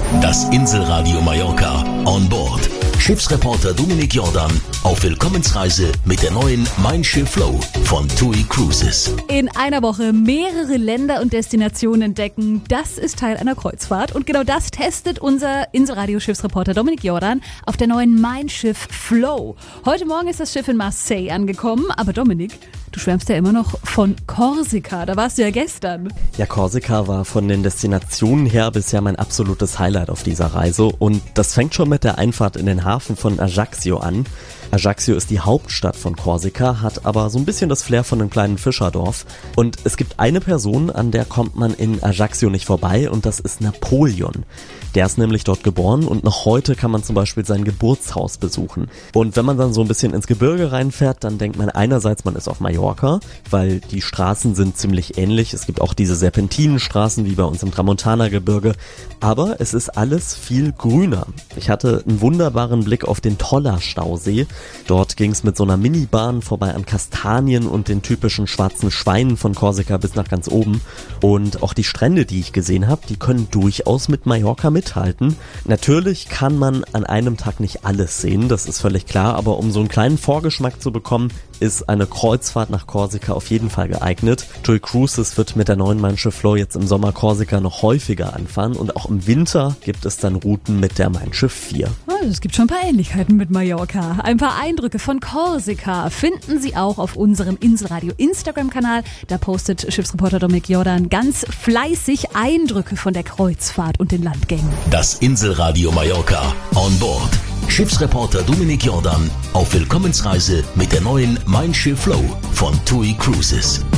Das Inselradio Mallorca on board. Schiffsreporter Dominik Jordan auf Willkommensreise mit der neuen Mein Schiff Flow von TUI Cruises. In einer Woche mehrere Länder und Destinationen entdecken, das ist Teil einer Kreuzfahrt. Und genau das testet unser Inselradio-Schiffsreporter Dominik Jordan auf der neuen Mein Schiff Flow. Heute Morgen ist das Schiff in Marseille angekommen, aber Dominik, du schwärmst ja immer noch von Korsika, da warst du ja gestern. Ja, Korsika war von den Destinationen her bisher mein absolutes Highlight auf dieser Reise und das fängt schon mit der Einfahrt in den Hafen von Ajaccio an. Ajaccio ist die Hauptstadt von Korsika, hat aber so ein bisschen das Flair von einem kleinen Fischerdorf. Und es gibt eine Person, an der kommt man in Ajaccio nicht vorbei und das ist Napoleon. Der ist nämlich dort geboren und noch heute kann man zum Beispiel sein Geburtshaus besuchen. Und wenn man dann so ein bisschen ins Gebirge reinfährt, dann denkt man einerseits, man ist auf Mallorca, weil die Straßen sind ziemlich ähnlich. Es gibt auch diese Serpentinenstraßen wie bei uns im Tramontana-Gebirge. Aber es ist alles viel grüner. Ich hatte einen wunderbaren Blick auf den Toller-Stausee. Dort ging es mit so einer Minibahn vorbei an Kastanien und den typischen schwarzen Schweinen von Korsika bis nach ganz oben. Und auch die Strände, die ich gesehen habe, die können durchaus mit Mallorca mithalten. Natürlich kann man an einem Tag nicht alles sehen, das ist völlig klar, aber um so einen kleinen Vorgeschmack zu bekommen, ist eine Kreuzfahrt nach Korsika auf jeden Fall geeignet. TUI Cruises wird mit der neuen Mein Schiff Flow jetzt im Sommer Korsika noch häufiger anfahren und auch im Winter gibt es dann Routen mit der Mein Schiff 4. Also es gibt schon ein paar Ähnlichkeiten mit Mallorca. Ein paar Eindrücke von Korsika finden Sie auch auf unserem Inselradio Instagram-Kanal. Da postet Schiffsreporter Dominik Jordan ganz fleißig Eindrücke von der Kreuzfahrt und den Landgängen. Das Inselradio Mallorca on board. Schiffsreporter Dominik Jordan auf Willkommensreise mit der neuen Mein Schiff Flow von TUI Cruises.